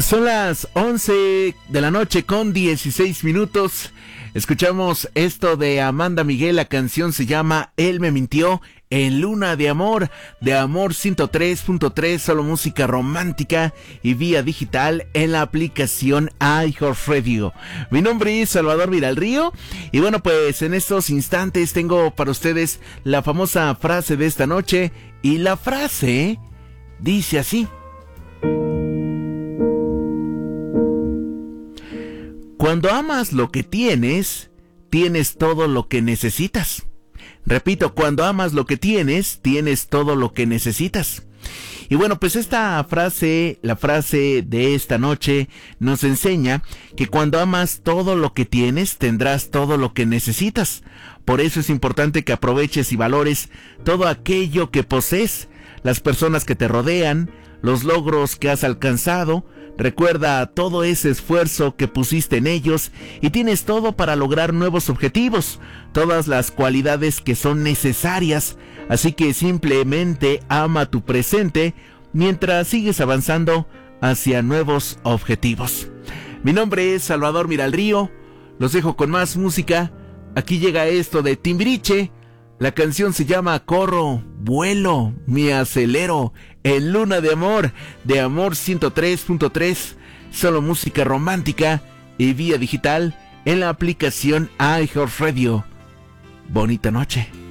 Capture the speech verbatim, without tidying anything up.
Son las once de la noche con dieciséis minutos. Escuchamos esto de Amanda Miguel. La canción se llama Él me mintió, en Luna de Amor, de Amor ciento tres punto tres, solo música romántica y vía digital en la aplicación iHeartRadio. Mi nombre es Salvador Viralrío y bueno, pues en estos instantes tengo para ustedes la famosa frase de esta noche, y la frase dice así: cuando amas lo que tienes, tienes todo lo que necesitas. Repito, cuando amas lo que tienes, tienes todo lo que necesitas. Y bueno, pues esta frase, la frase de esta noche, nos enseña que cuando amas todo lo que tienes, tendrás todo lo que necesitas. Por eso es importante que aproveches y valores todo aquello que posees, las personas que te rodean, los logros que has alcanzado. Recuerda todo ese esfuerzo que pusiste en ellos y tienes todo para lograr nuevos objetivos, todas las cualidades que son necesarias, así que simplemente ama tu presente mientras sigues avanzando hacia nuevos objetivos. Mi nombre es Salvador Viralrío, los dejo con más música. Aquí llega esto de Timbiriche. La canción se llama Corro, Vuelo, Me Acelero, en Luna de Amor, de Amor ciento tres punto tres, solo música romántica y vía digital en la aplicación iHeartRadio. Bonita noche.